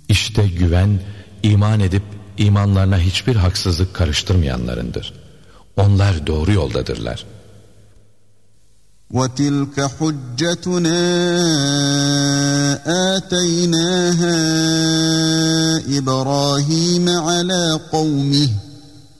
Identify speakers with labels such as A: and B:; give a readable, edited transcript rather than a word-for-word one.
A: İşte güven, iman edip imanlarına hiçbir haksızlık karıştırmayanlarındır. Onlar doğru yoldadırlar.
B: وَتِلْكَ حُجَّتُنَا آتَيْنَاهَا إِبْرَاهِيمَ عَلَى قَوْمِهِ